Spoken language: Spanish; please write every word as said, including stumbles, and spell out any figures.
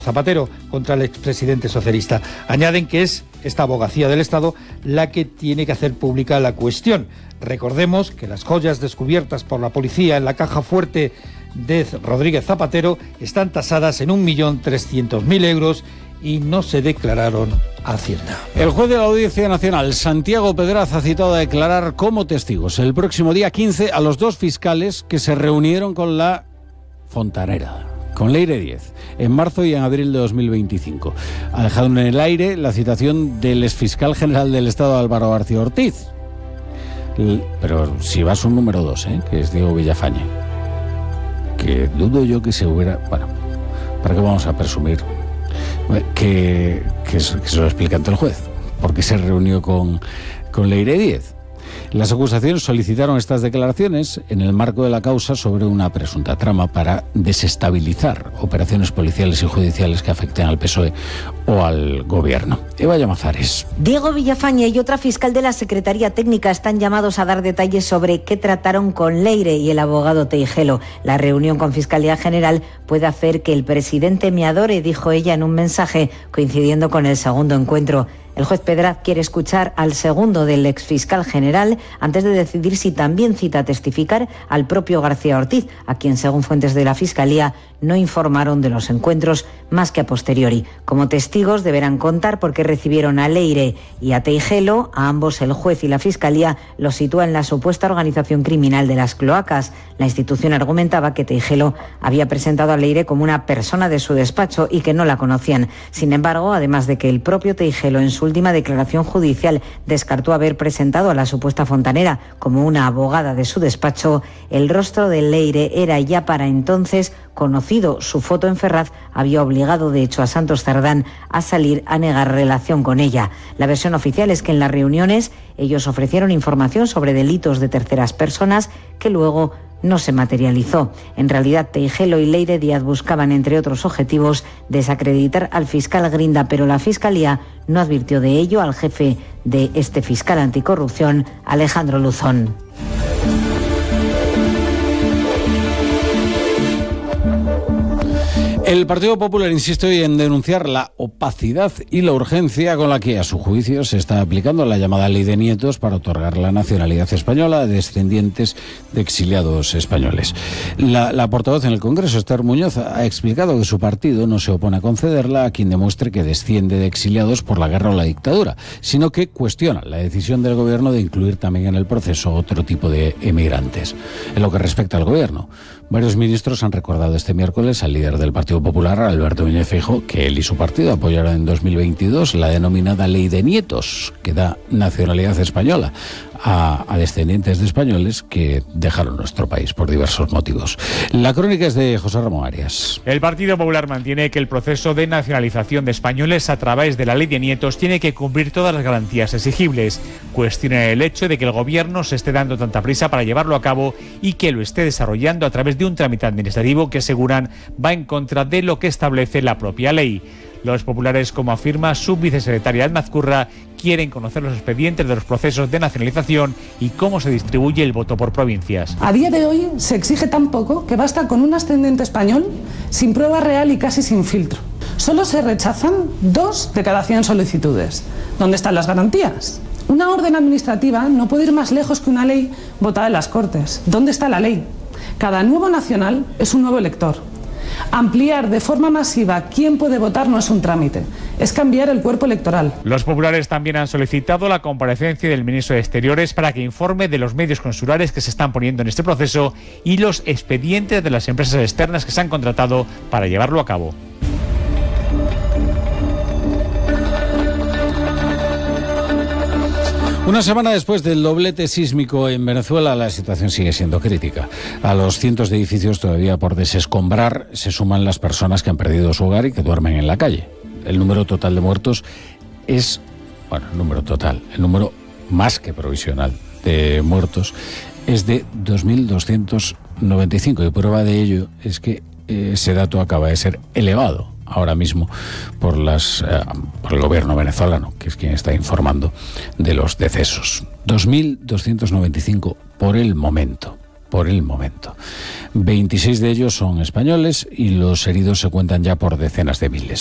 Zapatero contra el expresidente socialista. Añaden que es esta abogacía del Estado la que tiene que hacer pública la cuestión. Recordemos que las joyas descubiertas por la policía en la caja fuerte de Rodríguez Zapatero están tasadas en un millón trescientos mil euros y no se declararon a Hacienda. El juez de la Audiencia Nacional, Santiago Pedraz, ha citado a declarar como testigos el próximo día quince a los dos fiscales que se reunieron con la fontanera, con Leire Díez, en marzo y en abril de dos mil veinticinco. Ha dejado en el aire la citación del exfiscal general del Estado, Álvaro García Ortiz. Pero si va a su número dos, ¿eh? Que es Diego Villafañe. Que dudo yo que se hubiera... Bueno, ¿para qué vamos a presumir? Que, que, que se lo explique ante el juez. ¿Por qué se reunió con, con Leire Díez? Las acusaciones solicitaron estas declaraciones en el marco de la causa sobre una presunta trama para desestabilizar operaciones policiales y judiciales que afecten al P S O E o al gobierno. Eva Llamazares. Diego Villafañe y otra fiscal de la Secretaría Técnica están llamados a dar detalles sobre qué trataron con Leire y el abogado Teijelo. La reunión con Fiscalía General puede hacer que el presidente me adore, dijo ella en un mensaje, coincidiendo con el segundo encuentro. El juez Pedraz quiere escuchar al segundo del exfiscal general antes de decidir si también cita a testificar al propio García Ortiz, a quien, según fuentes de la Fiscalía, no informaron de los encuentros más que a posteriori. Como testigos deberán contar por qué recibieron a Leire y a Teijelo. A ambos el juez y la Fiscalía los sitúa en la supuesta organización criminal de las cloacas. La institución argumentaba que Teijelo había presentado a Leire como una persona de su despacho y que no la conocían. Sin embargo, además de que el propio Teijelo en su última declaración judicial descartó haber presentado a la supuesta fontanera como una abogada de su despacho, el rostro de Leire era ya para entonces conocido. Su foto en Ferraz había obligado, de hecho, a Santos Cerdán a salir a negar relación con ella. La versión oficial es que en las reuniones ellos ofrecieron información sobre delitos de terceras personas que luego no se materializó. En realidad, Teijelo y Leire Díaz buscaban, entre otros objetivos, desacreditar al fiscal Grinda, pero la Fiscalía no advirtió de ello al jefe de este fiscal anticorrupción, Alejandro Luzón. El Partido Popular insiste hoy en denunciar la opacidad y la urgencia con la que, a su juicio, se está aplicando la llamada Ley de Nietos para otorgar la nacionalidad española a descendientes de exiliados españoles. La, la portavoz en el Congreso, Esther Muñoz, ha explicado que su partido no se opone a concederla a quien demuestre que desciende de exiliados por la guerra o la dictadura, sino que cuestiona la decisión del Gobierno de incluir también en el proceso otro tipo de emigrantes. En lo que respecta al Gobierno, varios ministros han recordado este miércoles al líder del Partido Popular, Alberto Núñez Feijóo, que él y su partido apoyaron en dos mil veintidós la denominada Ley de Nietos, que da nacionalidad española a, a descendientes de españoles que dejaron nuestro país por diversos motivos. La crónica es de José Ramón Arias. El Partido Popular mantiene que el proceso de nacionalización de españoles a través de la Ley de Nietos tiene que cumplir todas las garantías exigibles. Cuestiona el hecho de que el Gobierno se esté dando tanta prisa para llevarlo a cabo y que lo esté desarrollando a través de un trámite administrativo que, aseguran, va en contra de lo que establece la propia ley. Los populares, como afirma su vicesecretaria Almazcurra, quieren conocer los expedientes de los procesos de nacionalización y cómo se distribuye el voto por provincias. A día de hoy se exige tan poco que basta con un ascendente español sin prueba real y casi sin filtro. Solo se rechazan dos de cada cien solicitudes. ¿Dónde están las garantías? Una orden administrativa no puede ir más lejos que una ley votada en las Cortes. ¿Dónde está la ley? Cada nuevo nacional es un nuevo elector. Ampliar de forma masiva quién puede votar no es un trámite, es cambiar el cuerpo electoral. Los populares también han solicitado la comparecencia del ministro de Exteriores para que informe de los medios consulares que se están poniendo en este proceso y los expedientes de las empresas externas que se han contratado para llevarlo a cabo. Una semana después del doblete sísmico en Venezuela, la situación sigue siendo crítica. A los cientos de edificios todavía por desescombrar se suman las personas que han perdido su hogar y que duermen en la calle. El número total de muertos es, bueno, el número total, el número más que provisional de muertos es de dos mil doscientos noventa y cinco, y prueba de ello es que ese dato acaba de ser elevado ahora mismo por las eh, por el gobierno venezolano, que es quien está informando de los decesos. dos mil doscientos noventa y cinco por el momento. por el momento. veintiséis de ellos son españoles y los heridos se cuentan ya por decenas de miles.